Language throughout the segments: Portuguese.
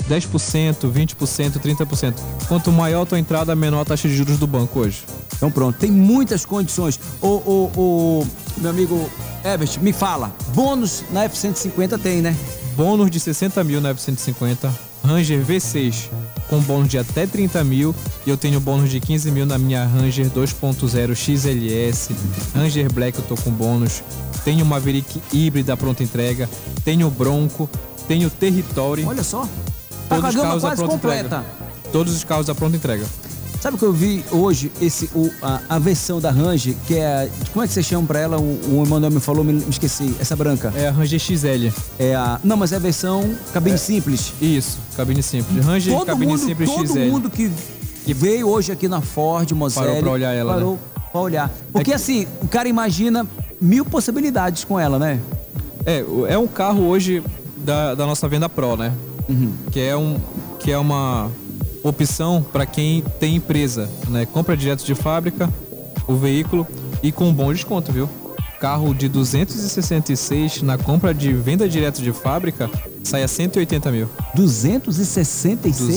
10%, 20%, 30%. Quanto maior a tua entrada, menor a taxa de juros do banco hoje. Então pronto, tem muitas condições. Meu amigo Herbert, me fala, bônus na F-150 tem, né? Bônus de 60 mil na F-150, Ranger V6 com bônus de até 30 mil e eu tenho bônus de 15 mil na minha Ranger 2.0 XLS, Ranger Black eu tô com bônus, tenho Maverick híbrida pronta entrega, tenho Bronco, tenho Territory. Olha só, tá com a todos os gama carros quase à pronta completa. entrega. Todos os carros à pronta entrega. Sabe o que eu vi hoje, a versão da Ranger, que é, como é que você chama pra ela? O Emanuel me falou, me esqueci, essa branca. É a Ranger XL. Não, mas é a versão cabine simples. Isso, cabine simples. Ranger cabine simples XL. Todo mundo que veio hoje aqui na Ford, Moselle, parou pra olhar ela, parou pra olhar. Porque assim, o cara imagina 1000 possibilidades com ela, né? É um carro hoje da nossa venda Pro, né? Uhum. Que é uma opção para quem tem empresa, né? Compra direto de fábrica o veículo e com um bom desconto, viu? Carro de 266 na compra de venda direto de fábrica sai a 180 mil. 266?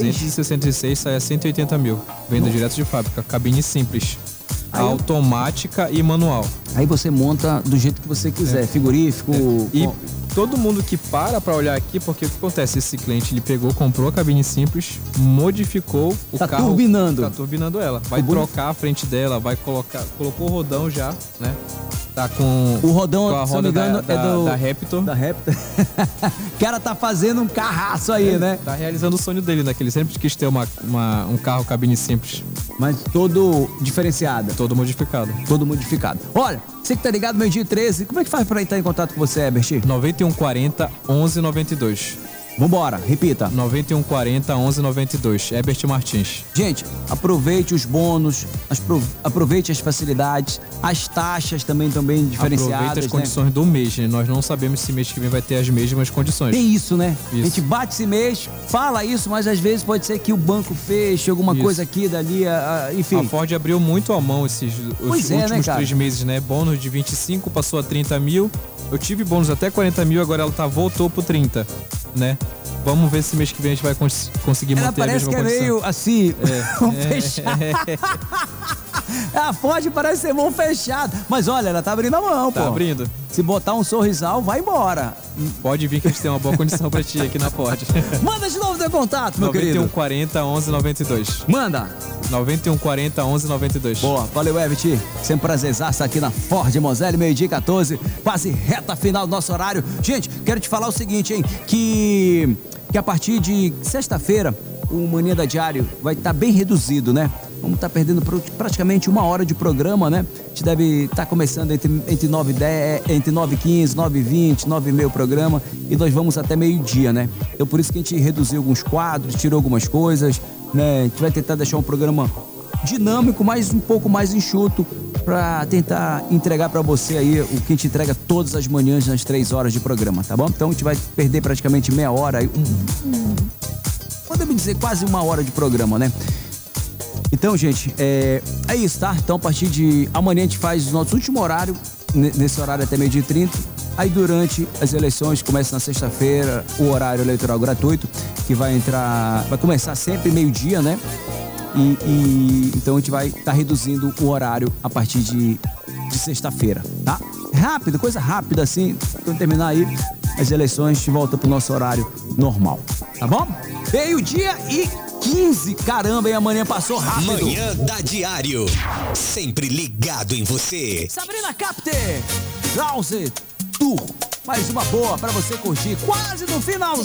266 sai a 180 mil. Venda direto de fábrica, cabine simples, automática e manual. Aí você monta do jeito que você quiser, frigorífico. E todo mundo que para olhar aqui, porque o que acontece? Esse cliente, ele pegou, comprou a cabine simples, modificou o carro. Tá turbinando ela. Vai trocar a frente dela, colocou o rodão já, né? Tá com o rodão, com a roda da Raptor. Da Raptor. O cara tá fazendo um carraço aí, né? Tá realizando o sonho dele, né? Que ele sempre quis ter um carro cabine simples. Mas todo diferenciado. Todo modificado. Todo modificado. Olha, você que tá ligado, meio-dia 13, como é que faz pra entrar em contato com você, Herbert? 9140 1192. Vambora, repita. 9140 1192. Herbert Martins. Gente, aproveite os bônus, aproveite as facilidades, as taxas também diferenciadas. Aproveite as condições do mês, né? Nós não sabemos se mês que vem vai ter as mesmas condições. Tem isso, né? Isso. A gente bate esse mês, fala isso, mas às vezes pode ser que o banco feche, alguma coisa aqui, dali, enfim. A Ford abriu muito a mão os últimos né, 3 meses, né? Bônus de 25 passou a 30 mil. Eu tive bônus até 40 mil, agora ela voltou pro 30, né? Vamos ver se mês que vem a gente vai conseguir manter a mesma condição. Parece que é meio assim, fechado. A Ford parece ser mão fechada. Mas olha, ela tá abrindo a mão, pô. Tá abrindo. Se botar um sorrisal, vai embora. Pode vir que a gente tem uma boa condição pra ti aqui na Ford. Manda de novo teu contato, meu querido. 9140 1192. Manda. 9140 1192. Boa, valeu, Herbert. Sempre prazerzaço aqui na Ford Moselle, meio-dia 14, quase reta final do nosso horário. Gente, quero te falar o seguinte, hein, que a partir de sexta-feira o Mania da Diário vai estar bem reduzido, né? Vamos estar perdendo praticamente 1 hora de programa, né? A gente deve estar começando entre 9h10, entre 9h15, 9h20, 9h30 o programa e nós vamos até meio-dia, né? Então por isso que a gente reduziu alguns quadros, tirou algumas coisas, né? A gente vai tentar deixar um programa dinâmico, mas um pouco mais enxuto para tentar entregar para você aí o que a gente entrega todas as manhãs nas 3 horas de programa, tá bom? Então a gente vai perder praticamente meia hora, podemos dizer quase 1 hora de programa, né? Então, gente, é isso, tá? Então, a partir de amanhã a gente faz o nosso último horário, nesse horário até meio-dia 30. Aí, durante as eleições, começa na sexta-feira o horário eleitoral gratuito, que vai começar sempre meio-dia, né? Então, a gente vai estar reduzindo o horário a partir de sexta-feira, tá? Rápido, coisa rápida assim. Quando terminar aí as eleições, a gente volta pro nosso horário normal, tá bom? Meio-dia e 15, caramba, e amanhã passou rápido. Manhã da Diário, sempre ligado em você. Sabrina Capter, Krause Tour, mais uma boa pra você curtir, quase no finalzinho.